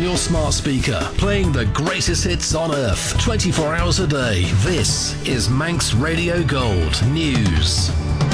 your smart speaker, playing the greatest hits on earth, 24 hours a day. This is Manx Radio Gold News.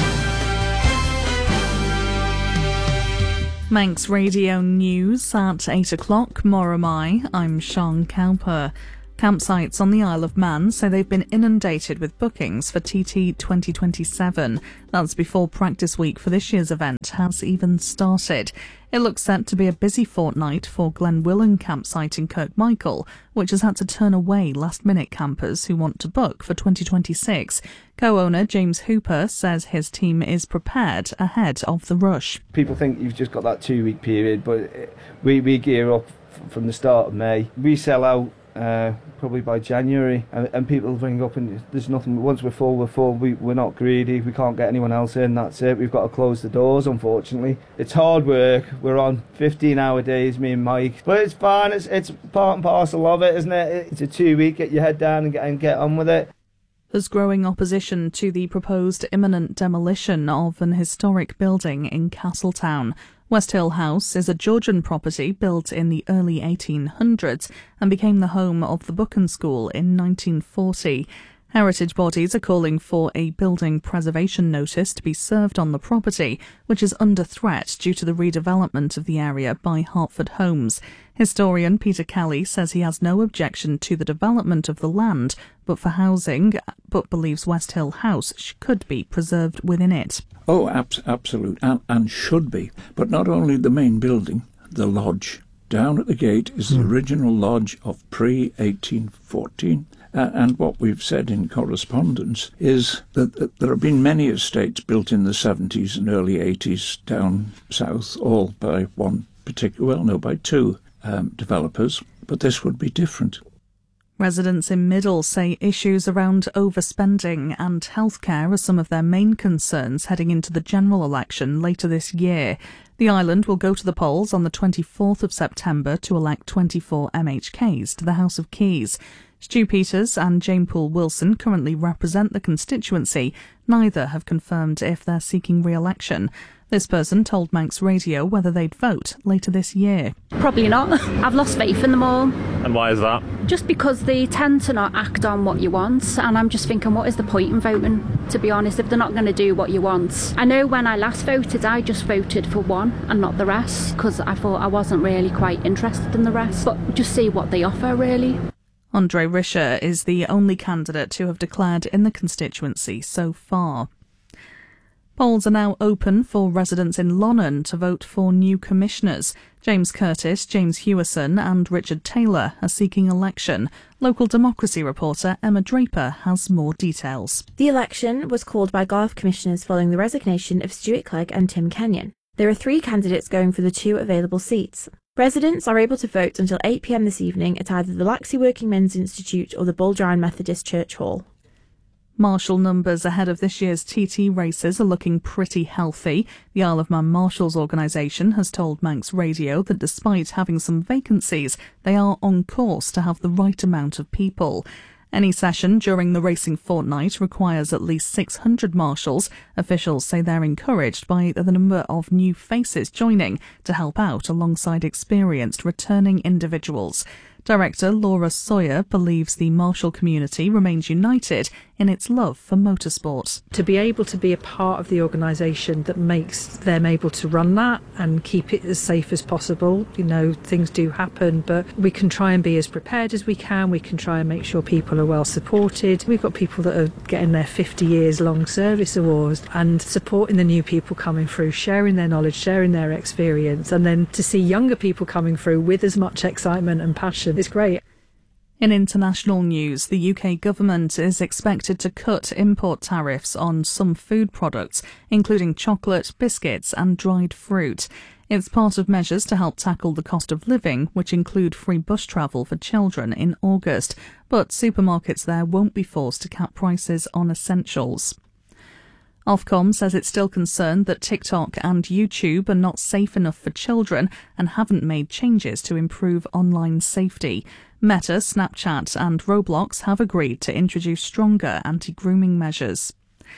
Manx Radio News at 8 o'clock, Moromai. I'm Sean Cowper. Campsites on the Isle of Man say they've been inundated with bookings for TT 2027. That's before practice week for this year's event has even started. It looks set to be a busy fortnight for Glenwillan campsite in Kirkmichael, which has had to turn away last-minute campers who want to book for 2026. Co-owner James Hooper says his team is prepared ahead of the rush. People think you've just got that 2-week period, but we gear up from the start of May. We sell out probably by January, and people ring up and there's nothing. Once we're full, we're not greedy. We can't get anyone else in. That's it. We've got to close the doors, unfortunately. It's hard work. We're on 15-hour days, me and Mike, but it's fine. It's part and parcel of it, isn't it? It's a 2-week. Get your head down and get on with it. There's growing opposition to the proposed imminent demolition of an historic building in Castletown. West Hill House is a Georgian property built in the early 1800s and became the home of the Buchan School in 1940. Heritage bodies are calling for a building preservation notice to be served on the property, which is under threat due to the redevelopment of the area by Hertford Homes. Historian Peter Kelly says he has no objection to the development of the land, but for housing, but believes West Hill House could be preserved within it. Oh, absolute, and should be. But not only the main building, the lodge. Down at the gate is the original lodge of pre-1814. And what we've said in correspondence is that there have been many estates built in the 70s and early 80s down south, all by one particular, well, no, by two developers, but this would be different. Residents in Middle say issues around overspending and healthcare are some of their main concerns heading into the general election later this year. The island will go to the polls on the 24th of September to elect 24 MHKs to the House of Keys. Stu Peters and Jane Poole Wilson currently represent the constituency. Neither have confirmed if they're seeking re-election. This person told Manx Radio whether they'd vote later this year. Probably not. I've lost faith in them all. And why is that? Just because they tend to not act on what you want, and I'm just thinking, what is the point in voting, to be honest, if they're not going to do what you want? I know when I last voted, I just voted for one and not the rest, because I thought I wasn't really quite interested in the rest, but just see what they offer, really. Andre Risher is the only candidate to have declared in the constituency so far. Polls are now open for residents in Lonnon to vote for new commissioners. James Curtis, James Hewison and Richard Taylor are seeking election. Local democracy reporter Emma Draper has more details. The election was called by Garth commissioners following the resignation of Stuart Clegg and Tim Kenyon. There are 3 candidates going for the 2 available seats. Residents are able to vote until 8 p.m. this evening at either the Laxey Working Men's Institute or the Buldrain Methodist Church Hall. Marshal numbers ahead of this year's TT races are looking pretty healthy. The Isle of Man Marshals organisation has told Manx Radio that despite having some vacancies, they are on course to have the right amount of people. Any session during the racing fortnight requires at least 600 marshals. Officials say they're encouraged by the number of new faces joining to help out alongside experienced returning individuals. Director Laura Sawyer believes the marshal community remains united in its love for motorsport. To be able to be a part of the organisation that makes them able to run that and keep it as safe as possible. You know, things do happen, but we can try and be as prepared as we can. We can try and make sure people are well supported. We've got people that are getting their 50 years long service awards and supporting the new people coming through, sharing their knowledge, sharing their experience, and then to see younger people coming through with as much excitement and passion. It's great. In international news, the UK government is expected to cut import tariffs on some food products, including chocolate, biscuits and dried fruit. It's part of measures to help tackle the cost of living, which include free bus travel for children in August. But supermarkets there won't be forced to cap prices on essentials. Ofcom says it's still concerned that TikTok and YouTube are not safe enough for children and haven't made changes to improve online safety. Meta, Snapchat and Roblox have agreed to introduce stronger anti-grooming measures.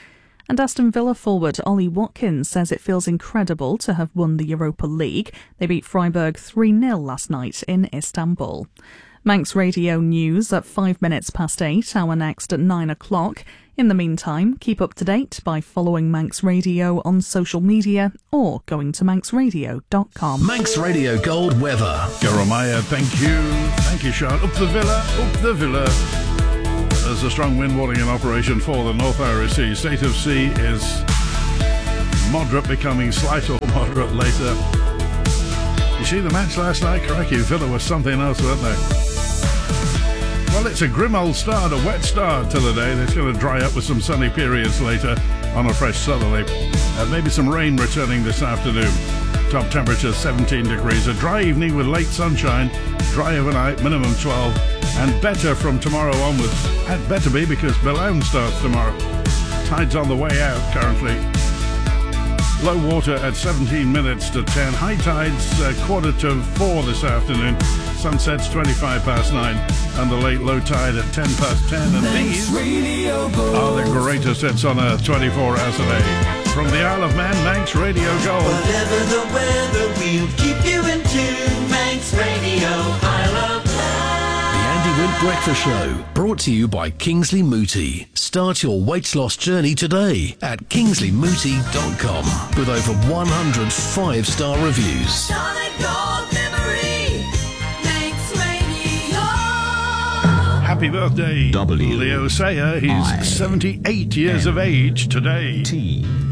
And Aston Villa forward Ollie Watkins says it feels incredible to have won the Europa League. They beat Freiburg 3-0 last night in Istanbul. Manx Radio News at 5 minutes past 8, our next at 9 o'clock. In the meantime, keep up to date by following Manx Radio on social media or going to manxradio.com. Manx Radio Gold weather. Jeremiah, thank you. Thank you, Sean. Up the Villa. There's a strong wind warning in operation for the North Irish Sea. State of sea is moderate, becoming slight or moderate later. You see the match last night? Crikey, Villa was something else, weren't they? Well, it's a grim old start, a wet start to the day. It's going to dry up with some sunny periods later on a fresh southerly. Maybe some rain returning this afternoon. Top temperature 17 degrees. A dry evening with late sunshine. Dry overnight, minimum 12. And better from tomorrow onwards. Had better be because Belawn starts tomorrow. Tide's on the way out currently. Low water at 17 minutes to 10. High tides 4:45 this afternoon. Sunset's 25 past 9. And the late low tide at 10 past 10. And these are the greatest hits on Earth 24 hours a day. From the Isle of Man, Manx Radio Gold. Whatever the weather, we'll keep you in tune. Manx Radio, Isle of Man. The Andy Wint Breakfast Show, brought to you by Kingsley Mooti. Start your weight loss journey today at kingsleymooti.com with over 100 5-star reviews. Solid gold memory, Manx Radio. Happy birthday, Leo Sayer. He's 78 years of age today.